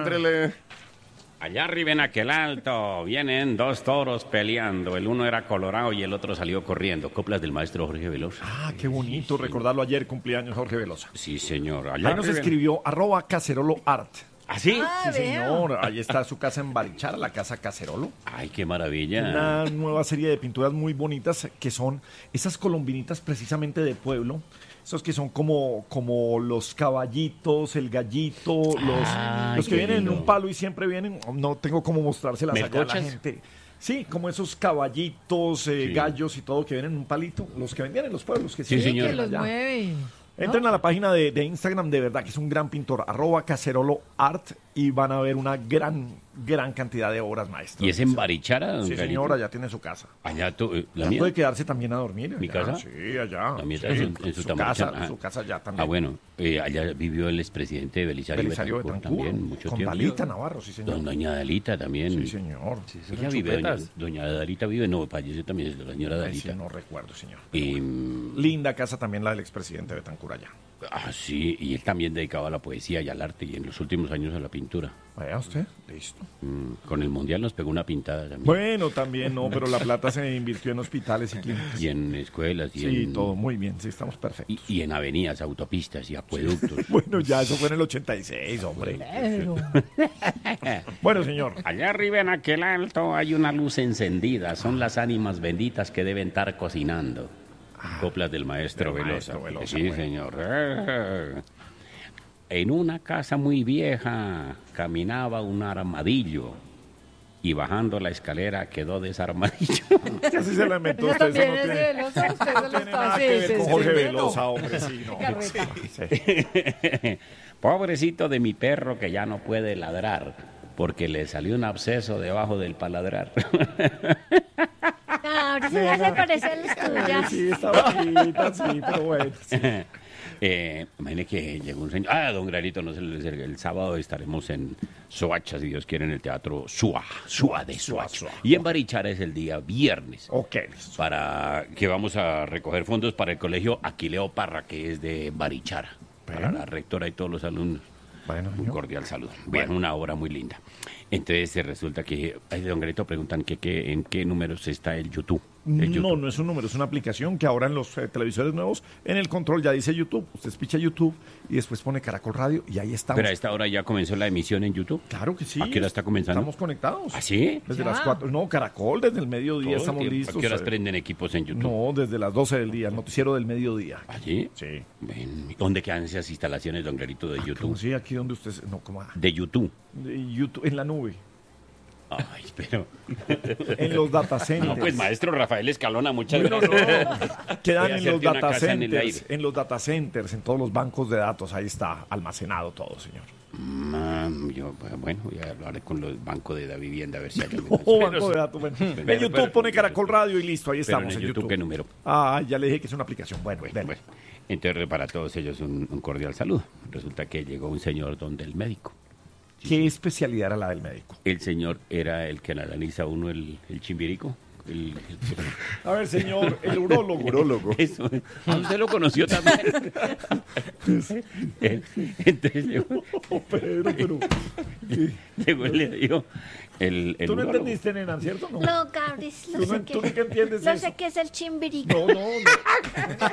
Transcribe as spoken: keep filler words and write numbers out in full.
Entrele. Allá arriba en aquel alto vienen dos toros peleando. El uno era colorado y el otro salió corriendo. Coplas del maestro Jorge Velosa. Ah, qué bonito sí, recordarlo ayer, cumpleaños Jorge Velosa. Sí, señor. Allá Ahí nos escribió arroba cacerolo art. ¿Ah, sí? Ah, sí, señor. Ahí está su casa en Barichara, la casa Cacerolo. Ay, qué maravilla. Una nueva serie de pinturas muy bonitas que son esas colombinitas precisamente de pueblo. Esos que son como, como los caballitos, el gallito, los, Ay, los que vienen lindo. En un palo y siempre vienen, no tengo cómo mostrárselas allá a la gente. Sí, como esos caballitos, eh, sí. gallos y todo que vienen en un palito, los que vendían en los pueblos. Que sí, sí señor. Que los mueve. Entren ¿no? a la página de, de Instagram, de verdad que es un gran pintor, arroba cacerolo art, y van a ver una gran, gran cantidad de obras maestras. ¿Y es en Barichara, don Sí, Carito? señora, ya tiene su casa. Allá tú, eh, la ya mía. Puede quedarse también a dormir. ¿Mi allá. casa? Sí, allá. La mía sí. está en, en su, su casa, ah. su casa ya también. Ah, bueno, eh, allá vivió el expresidente de Belisario, Belisario Betancur, Betancur, también, mucho con tiempo. Dalita Navarro, sí, señor. Don, doña Dalita también. Sí, señor. Sí, ella vive, doña, doña Dalita vive, no, falleció también la señora Dalita. Ay, sí, no recuerdo, señor. Y, bueno. Linda casa también la del expresidente Betancur allá. Ah, sí, y él también dedicaba a la poesía y al arte y en los últimos años a la pintura. Vaya usted, listo. Mm, con el Mundial nos pegó una pintada también. Bueno, también no, pero la plata se invirtió en hospitales y clínicas. Y en escuelas. Y sí, en, todo muy bien, sí, estamos perfectos. Y, y en avenidas, autopistas y acueductos. Bueno, ya, eso fue en el ochenta y seis, hombre. Pero... bueno, señor. Allá arriba en aquel alto hay una luz encendida, son las ánimas benditas que deben estar cocinando. Coplas del maestro del Velosa. Maestro Velosa. Sí, bueno. señor. En una casa muy vieja caminaba un armadillo y bajando la escalera quedó desarmadillo. Así se lamentó usted. También Eso no es tiene, de Velosa, usted no tiene nada que ver con Jorge Velosa, hombre. Sí, no. Sí. Pobrecito de mi perro que ya no puede ladrar porque le salió un absceso debajo del paladrar. No, ahora se hace parecer las tuyas. Sí, está bonita, sí, pero bueno. Sí. Eh, imagine que llegó un señor. Ah, don Granito, no se le el, el sábado estaremos en Soacha, si Dios quiere, en el teatro Sua, Sua de Soacha. Y en Barichara es el día viernes. Ok. Para que vamos a recoger fondos para el colegio Aquileo Parra, que es de Barichara. Bueno. Para la rectora y todos los alumnos. Bueno, un cordial saludo. Bien, bueno. Una obra muy linda. Entonces resulta que, ay, don Granito, preguntan que, que en qué números está el YouTube. El YouTube. No, no es un número, es una aplicación que ahora en los eh, televisores nuevos, en el control ya dice YouTube. Usted picha YouTube y después pone Caracol Radio y ahí estamos. Pero a esta hora ya comenzó la emisión en YouTube. Claro que sí. ¿A qué hora está comenzando? Estamos conectados. ¿Ah, sí? Desde ya. las cuatro. No, Caracol, desde el mediodía Todo estamos el listos. ¿A qué horas prenden equipos en YouTube? No, desde las doce del día, el noticiero del mediodía. ¿Allí? Sí. Ven, ¿dónde quedan esas instalaciones, don Clarito, de Ah, YouTube? ¿cómo sí? Aquí donde usted... No, ¿cómo? De YouTube. De YouTube, en la nube. Ay, pero... En los data centers. No, pues, maestro Rafael Escalona, muchas bueno, gracias. no. Quedan en los data centers, en, en los data centers, en todos los bancos de datos, ahí está almacenado todo, señor. Mm, yo, bueno, voy a hablar con los bancos de la vivienda a ver si hay no, banco de datos, bueno. Pero, en pero, YouTube pero, pone Caracol Radio y listo, ahí estamos en, en YouTube. YouTube. ¿Qué número? Ah, ya le dije que es una aplicación. Bueno, bueno, bueno. Entonces, para todos ellos, un, un cordial saludo. Resulta que llegó un señor donde el médico. ¿Qué sí, especialidad era la del médico? El señor era el que analiza uno el, el chimbirico. El, el... A ver, señor, el urólogo. Urólogo. Eso. Usted lo conoció también. Entonces llegó. Oh, Pedro, pero. Llegó y le dijo. El, el ¿Tú no urólogo. entendiste, nena, cierto? No, No, Cabris, no ¿Tú, sé no, qué. ¿tú ni qué entiendes No eso? sé qué es el chimbirico. No, no, no.